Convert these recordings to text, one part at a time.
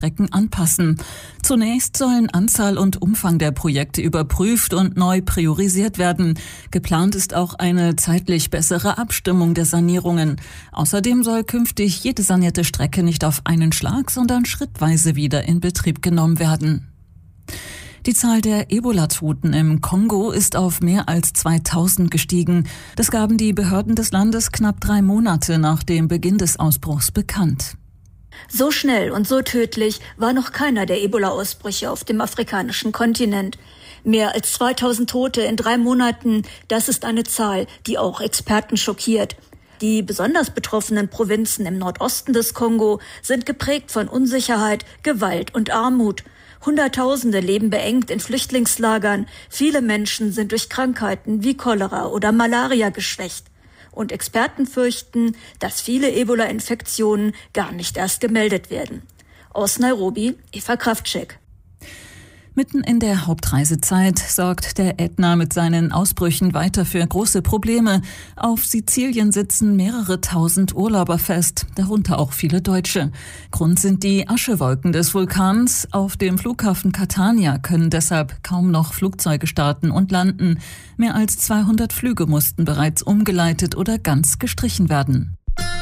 Strecken anpassen. Zunächst sollen Anzahl und Umfang der Projekte überprüft und neu priorisiert werden. Geplant ist auch eine zeitlich bessere Abstimmung der Sanierungen. Außerdem soll künftig jede sanierte Strecke nicht auf einen Schlag, sondern schrittweise wieder in Betrieb genommen werden. Die Zahl der Ebola-Toten im Kongo ist auf mehr als 2000 gestiegen. Das gaben die Behörden des Landes knapp 3 Monate nach dem Beginn des Ausbruchs bekannt. So schnell und so tödlich war noch keiner der Ebola-Ausbrüche auf dem afrikanischen Kontinent. Mehr als 2000 Tote in 3 Monaten, das ist eine Zahl, die auch Experten schockiert. Die besonders betroffenen Provinzen im Nordosten des Kongo sind geprägt von Unsicherheit, Gewalt und Armut. Hunderttausende leben beengt in Flüchtlingslagern. Viele Menschen sind durch Krankheiten wie Cholera oder Malaria geschwächt. Und Experten fürchten, dass viele Ebola-Infektionen gar nicht erst gemeldet werden. Aus Nairobi, Eva Kraftschek. Mitten in der Hauptreisezeit sorgt der Ätna mit seinen Ausbrüchen weiter für große Probleme. Auf Sizilien sitzen mehrere tausend Urlauber fest, darunter auch viele Deutsche. Grund sind die Aschewolken des Vulkans. Auf dem Flughafen Catania können deshalb kaum noch Flugzeuge starten und landen. Mehr als 200 Flüge mussten bereits umgeleitet oder ganz gestrichen werden.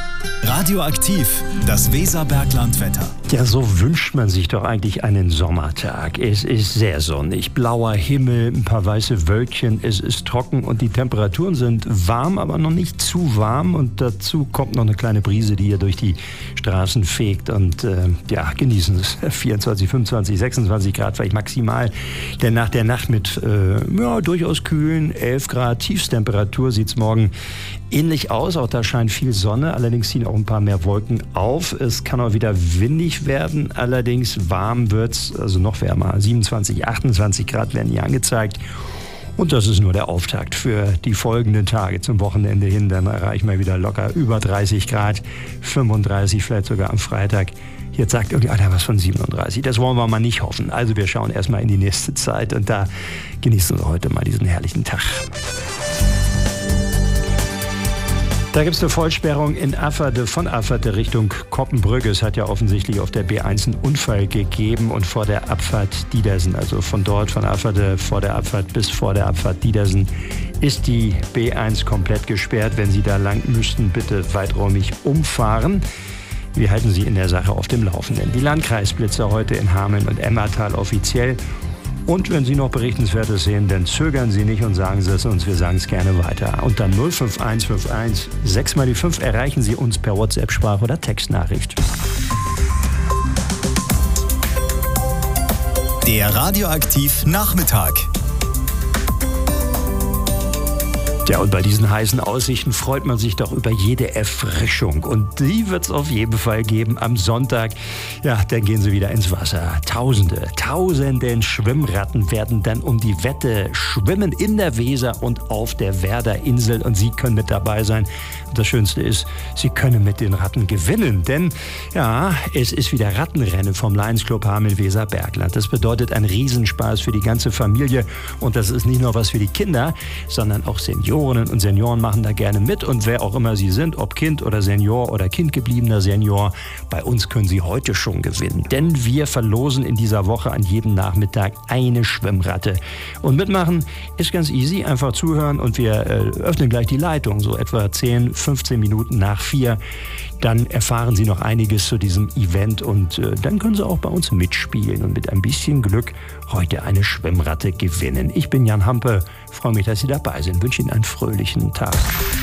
Radioaktiv, das Weserberglandwetter. Ja, so wünscht man sich doch eigentlich einen Sommertag. Es ist sehr sonnig, blauer Himmel, ein paar weiße Wölkchen, es ist trocken und die Temperaturen sind warm, aber noch nicht zu warm. Und dazu kommt noch eine kleine Brise, die hier durch die Straßen fegt. Und genießen es. 24, 25, 26 Grad vielleicht maximal. Denn nach der Nacht mit durchaus kühlen 11 Grad Tiefstemperatur sieht es morgen ähnlich aus. Auch da scheint viel Sonne, allerdings ziehen auch ein paar mehr Wolken auf. Es kann auch wieder windig werden, allerdings warm wird's, also noch wärmer. 27, 28 Grad werden hier angezeigt. Und das ist nur der Auftakt für die folgenden Tage zum Wochenende hin. Dann erreichen wir wieder locker über 30 Grad, 35 vielleicht sogar am Freitag. Jetzt sagt irgendeiner was von 37. Das wollen wir mal nicht hoffen. Also wir schauen erstmal in die nächste Zeit und da genießen wir heute mal diesen herrlichen Tag. Da gibt es eine Vollsperrung in Afferde, von Afferde Richtung Koppenbrügge. Es hat ja offensichtlich auf der B1 einen Unfall gegeben und vor der Abfahrt Diedersen, also von dort, von Afferde vor der Abfahrt bis vor der Abfahrt Diedersen, ist die B1 komplett gesperrt. Wenn Sie da lang müssten, bitte weiträumig umfahren. Wir halten Sie in der Sache auf dem Laufenden. Die Landkreisblitzer heute in Hameln und Emmertal offiziell. Und wenn Sie noch Berichtenswertes sehen, dann zögern Sie nicht und sagen Sie es uns. Wir sagen es gerne weiter. Unter 05151 6 mal die 5 erreichen Sie uns per WhatsApp, Sprach- oder Textnachricht. Der Radioaktiv Nachmittag. Ja, und bei diesen heißen Aussichten freut man sich doch über jede Erfrischung. Und die wird es auf jeden Fall geben am Sonntag. Ja, dann gehen sie wieder ins Wasser. Tausenden Schwimmratten werden dann um die Wette schwimmen in der Weser und auf der Werder Insel. Und Sie können mit dabei sein. Und das Schönste ist, Sie können mit den Ratten gewinnen. Denn ja, es ist wieder Rattenrennen vom Lions Club Hameln-Weserbergland. Das bedeutet einen Riesenspaß für die ganze Familie. Und das ist nicht nur was für die Kinder, sondern auch Senioren und Senioren machen da gerne mit. Und wer auch immer Sie sind, ob Kind oder Senior oder kindgebliebener Senior, bei uns können Sie heute schon gewinnen. Denn wir verlosen in dieser Woche an jedem Nachmittag eine Schwimmratte. Und mitmachen ist ganz easy, einfach zuhören und wir öffnen gleich die Leitung, so etwa 10, 15 Minuten nach 4. Dann erfahren Sie noch einiges zu diesem Event und dann können Sie auch bei uns mitspielen und mit ein bisschen Glück heute eine Schwimmratte gewinnen. Ich bin Jan Hampe, freue mich, dass Sie dabei sind, wünsche Ihnen einen fröhlichen Tag.